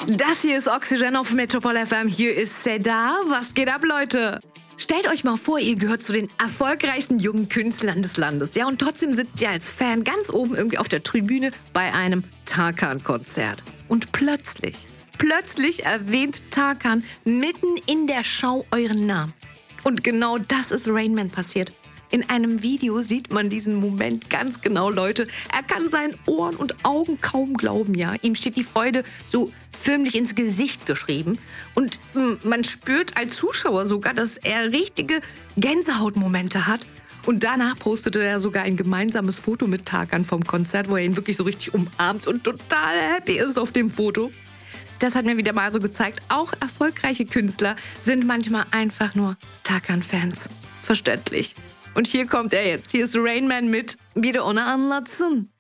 Das hier ist Oxygen auf Metropol FM. Hier ist Seda. Was geht ab, Leute? Stellt euch mal vor, ihr gehört zu den erfolgreichsten jungen Künstlern des Landes. Ja, und trotzdem sitzt ihr als Fan ganz oben irgendwie auf der Tribüne bei einem Tarkan-Konzert. Und plötzlich erwähnt Tarkan mitten in der Show euren Namen. Und genau das ist Rain Man passiert. In einem Video sieht man diesen Moment ganz genau, Leute. Er kann seinen Ohren und Augen kaum glauben, ja. Ihm steht die Freude so förmlich ins Gesicht geschrieben. Und man spürt als Zuschauer sogar, dass er richtige Gänsehautmomente hat. Und danach postete er sogar ein gemeinsames Foto mit Tarkan vom Konzert, wo er ihn wirklich so richtig umarmt und total happy ist auf dem Foto. Das hat mir wieder mal so gezeigt, auch erfolgreiche Künstler sind manchmal einfach nur Tarkan-Fans. Verständlich. Und hier kommt er jetzt. Hier ist Rain Man mit Bir de ona anlatsın.